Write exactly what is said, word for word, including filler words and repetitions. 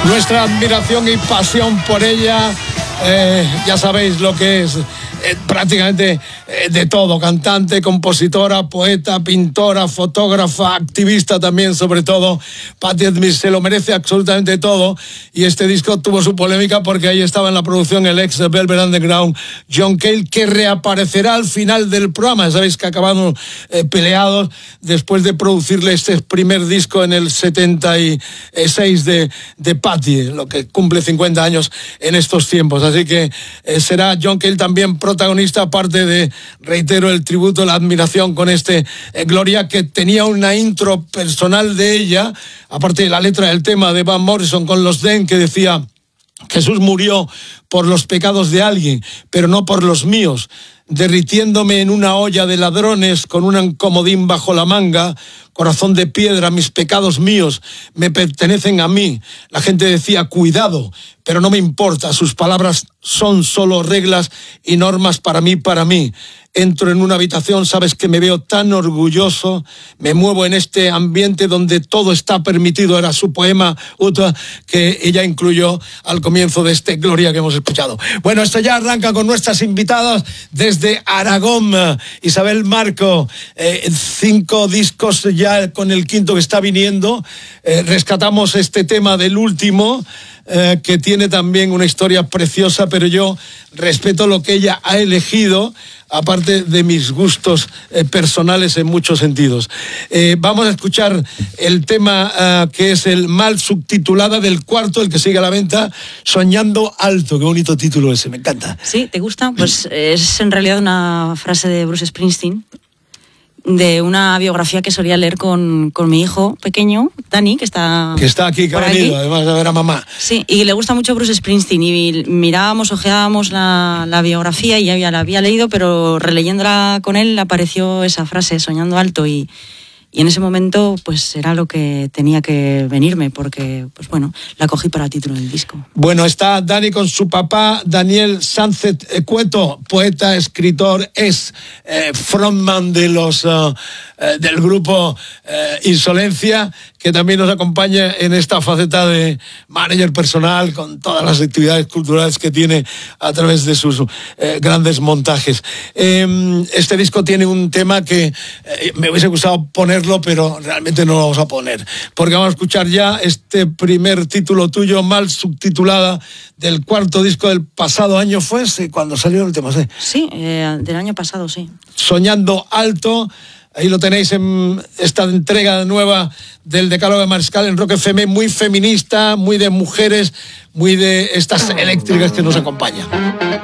Nuestra admiración y pasión por ella, eh, ya sabéis lo que es. Eh, prácticamente eh, de todo, cantante, compositora, poeta, pintora, fotógrafa, activista también, sobre todo. Patti Smith se lo merece absolutamente todo, y este disco tuvo su polémica porque ahí estaba en la producción el ex Velvet Underground John Cale, que reaparecerá al final del programa. Ya sabéis que acabaron eh, peleados después de producirle este primer disco en el setenta y seis de, de Patti, lo que cumple cincuenta años en estos tiempos, así que eh, será John Cale también protagonista, aparte de, reitero, el tributo, la admiración con este eh, Gloria, que tenía una intro personal de ella, aparte de la letra del tema de Van Morrison con los Den, que decía: Jesús murió por los pecados de alguien, pero no por los míos, derritiéndome en una olla de ladrones con un comodín bajo la manga. Corazón de piedra, mis pecados míos me pertenecen a mí. La gente decía: cuidado, pero no me importa, sus palabras son solo reglas y normas para mí, para mí. Entro en una habitación, sabes que me veo tan orgulloso, me muevo en este ambiente donde todo está permitido. Era su poema Uta, que ella incluyó al comienzo de este Gloria que hemos escuchado. Bueno, esto ya arranca con nuestras invitadas desde Aragón. Isabel Marco, eh, cinco discos ya con el quinto que está viniendo. Eh, rescatamos este tema del último, eh, que tiene también una historia preciosa, pero yo respeto lo que ella ha elegido, aparte de mis gustos eh, personales en muchos sentidos. Eh, vamos a escuchar el tema uh, que es el mal subtitulada del cuarto, el que sigue a la venta, Soñando Alto. Qué bonito título ese, me encanta. Sí, ¿te gusta? Pues es en realidad una frase de Bruce Springsteen, de una biografía que solía leer con, con mi hijo pequeño, Dani, que está que está aquí, que ha venido, además de ver a mamá. Sí, y le gusta mucho Bruce Springsteen, y mirábamos, ojeábamos la, la biografía, y ya había, la había leído, pero releyéndola con él apareció esa frase, Soñando Alto, y, y en ese momento pues era lo que tenía que venirme, porque pues bueno, la cogí para título del disco. Bueno, está Dani con su papá, Daniel Sánchez Cueto, poeta, escritor, es eh, frontman de los uh, eh, del grupo eh, Insolencia, que también nos acompaña en esta faceta de manager personal, con todas las actividades culturales que tiene a través de sus eh, grandes montajes. Eh, este disco tiene un tema que eh, me hubiese gustado ponerlo, pero realmente no lo vamos a poner, porque vamos a escuchar ya este primer título tuyo, mal subtitulada, del cuarto disco del pasado año. ¿Fue ese cuando salió el tema? Sí, sí eh, del año pasado, sí. Soñando Alto. Ahí lo tenéis en esta entrega nueva del Decálogo de Mariscal en Rock F M, muy feminista, muy de mujeres, muy de estas eléctricas que nos acompañan.